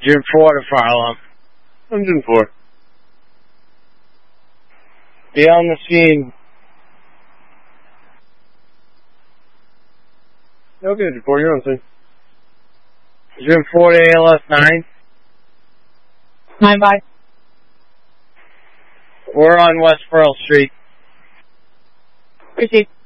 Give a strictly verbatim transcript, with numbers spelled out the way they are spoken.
Jim four to fire alarm. I'm Jim four. Be on the scene. Okay, Jim four, you're on scene. Jim four to A L S nine. nine five. We're on West Pearl Street. Received.